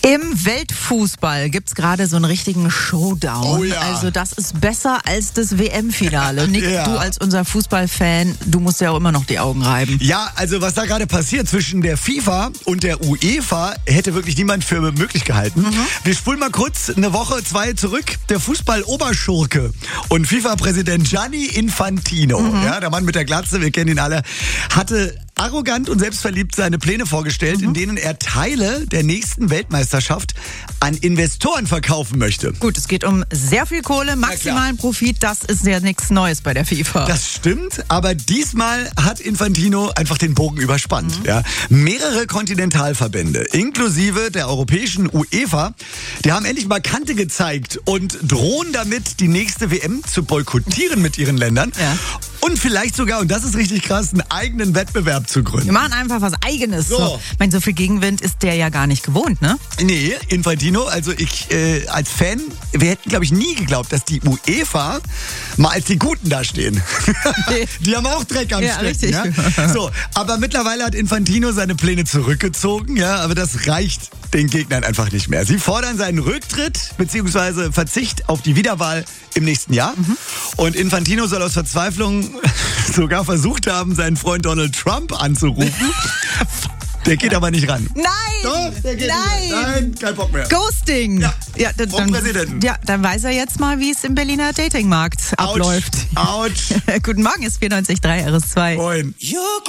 Im Weltfußball gibt's gerade so einen richtigen Showdown. Oh ja. Also das ist besser als das WM-Finale. Nick, Ja. du als unser Fußballfan, du musst ja auch immer noch die Augen reiben. Ja, also was da gerade passiert zwischen der FIFA und der UEFA, hätte wirklich niemand für möglich gehalten. Wir spulen mal kurz eine Woche, 2 zurück. Der Fußball-Oberschurke und FIFA-Präsident Gianni Infantino, ja, der Mann mit der Glatze, wir kennen ihn alle, hatte arrogant und selbstverliebt seine Pläne vorgestellt, in denen er Teile der nächsten Weltmeisterschaft an Investoren verkaufen möchte. Gut, es geht um sehr viel Kohle, maximalen Profit. Das ist ja nichts Neues bei der FIFA. Das stimmt, aber diesmal hat Infantino einfach den Bogen überspannt. Ja. Mehrere Kontinentalverbände, inklusive der europäischen UEFA, die haben endlich mal Kante gezeigt und drohen damit, die nächste WM zu boykottieren mit ihren Ländern. Ja. Und vielleicht sogar, und das ist richtig krass, einen eigenen Wettbewerb zu gründen. Wir machen einfach was Eigenes. So. Ich meine, so viel Gegenwind ist der ja gar nicht gewohnt, ne? Nee, Infantino, also ich als Fan, wir hätten, glaube ich, nie geglaubt, dass die UEFA mal als die Guten dastehen. Die haben auch Dreck am Ja, Stecken. richtig. Ja? So, aber mittlerweile hat Infantino seine Pläne zurückgezogen, ja, aber das reicht den Gegnern einfach nicht mehr. Sie fordern seinen Rücktritt bzw. Verzicht auf die Wiederwahl im nächsten Jahr. Und Infantino soll aus Verzweiflung sogar versucht haben, seinen Freund Donald Trump anzurufen. Der geht aber nicht ran. Nein! Doch, der geht Nein! nicht ran. Nein, kein Bock mehr. Ghosting! Ja, vom Präsidenten. Ja, dann weiß er jetzt mal, wie es im Berliner Datingmarkt abläuft. Autsch. Guten Morgen, ist 94.3 RS2. Moin.